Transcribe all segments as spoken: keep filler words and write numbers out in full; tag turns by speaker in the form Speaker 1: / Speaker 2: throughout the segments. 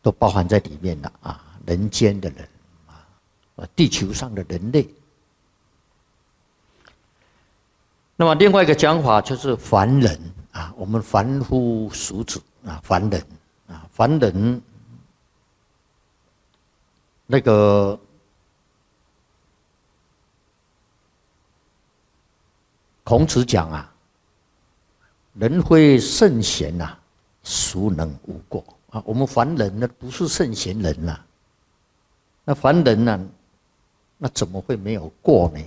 Speaker 1: 都包含在里面了啊，人间的人啊，地球上的人类。那么另外一个讲法就是凡人啊，我们凡夫俗子啊，凡人啊，凡人那个孔子讲啊，人非圣贤呐，孰能无过啊？我们凡人呢，不是圣贤人呐、啊，那凡人呢、啊，那怎么会没有过呢？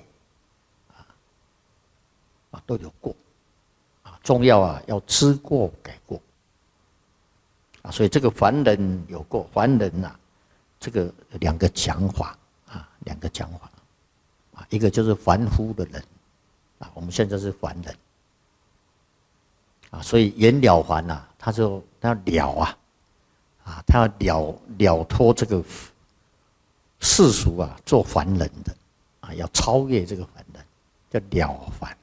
Speaker 1: 啊，都有过啊，重要啊，要知过改过啊，所以这个凡人有过，凡人呐、啊，这个两个讲法啊，两个讲法啊，一个就是凡夫的人啊，我们现在是凡人。啊，所以言了凡呐、啊，他就他要了啊，啊，他要了了脱这个世俗啊，做凡人的啊，要超越这个凡人，叫了凡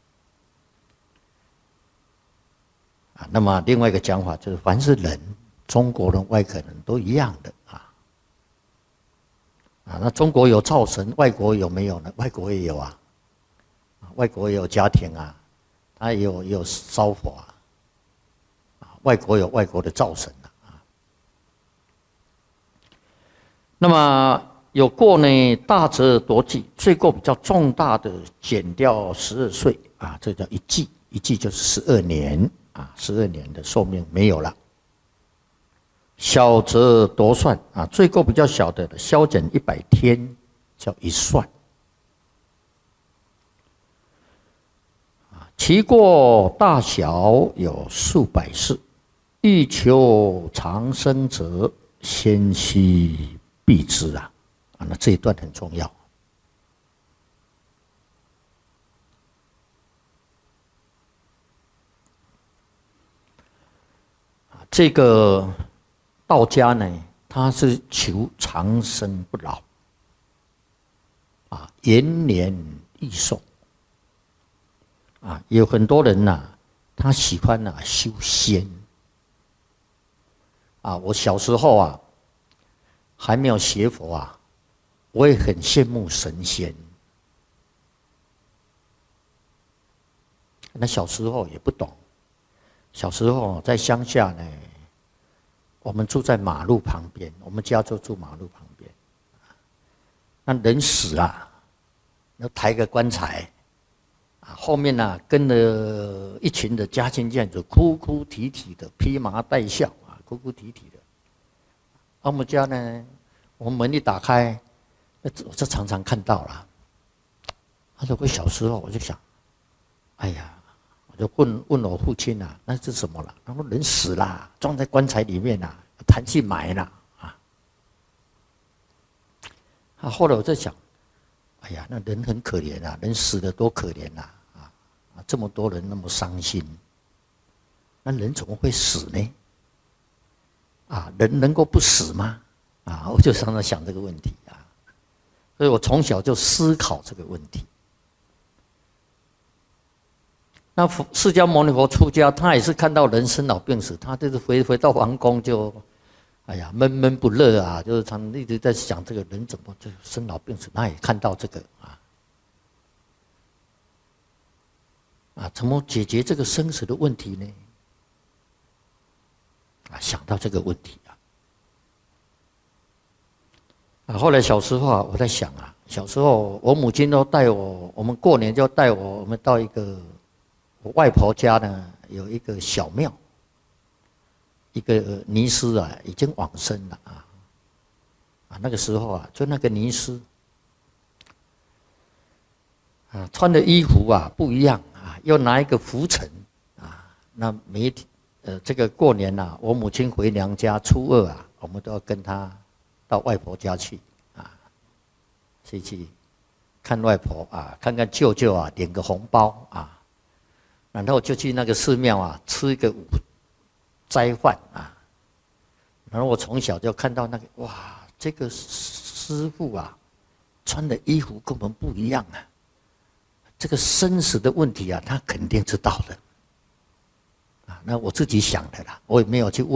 Speaker 1: 啊。那么另外一个讲法就是，凡是人，中国人、外国人都一样的啊。啊，那中国有灶神，外国有没有呢？外国也有啊，外国也有家庭啊。他也有也有烧火啊，啊，外国有外国的灶神啊。那么有过呢，大则夺计，罪过比较重大的，减掉十二岁啊，这叫一计，一计就是十二年啊，十二年的寿命没有了。小则夺算啊，罪过比较小的，削减一百天，叫一算。其过大小有数百世，欲求长生者，先须避之啊！啊，那这一段很重要。啊，这个道家呢，他是求长生不老，啊，延年益寿。啊，有很多人呐、啊，他喜欢呐、啊、修仙。啊，我小时候啊，还没有学佛啊，我也很羡慕神仙。那小时候也不懂，小时候在乡下呢，我们住在马路旁边，我们家就住马路旁边。那人死啊，要抬个棺材。后面呢、啊，跟了一群的家亲眷属，哭哭啼啼的，披麻戴孝啊，哭哭啼啼的。我们家呢，我们门一打开，我就常常看到了。他说我小时候我就想，哎呀，我就问问我父亲啊，那是什么了？他说人死了，装在棺材里面啊，抬去埋了啊。啊，后来我在想，哎呀，那人很可怜啊，人死的多可怜啊！啊，这么多人那么伤心，那人怎么会死呢？啊，人能够不死吗？啊，我就常常想这个问题啊，所以我从小就思考这个问题。那释迦牟尼佛出家，他也是看到人生老病死，他就是回回到皇宫就，哎呀，闷闷不乐啊，就是常一直在想这个人怎么就生老病死，他也看到这个啊，啊，怎么解决这个生死的问题呢？啊，想到这个问题啊，啊，后来小时候啊，我在想啊，小时候我母亲都带我，我们过年就带我，我们到一个我外婆家呢，有一个小庙。一个尼师啊，已经往生了啊！啊，那个时候啊，就那个尼师啊，穿的衣服啊不一样啊，又拿一个拂尘啊。那每天呃，这个过年啊，我母亲回娘家初二啊，我们都要跟她到外婆家去啊，去去看外婆啊，看看舅舅啊，领个红包啊，然后就去那个寺庙啊，吃一个午斋饭啊，然后我从小就看到那个哇，这个师父啊，穿的衣服跟我们不一样啊。这个生死的问题啊，他肯定知道的啊。那我自己想的啦，我也没有去问。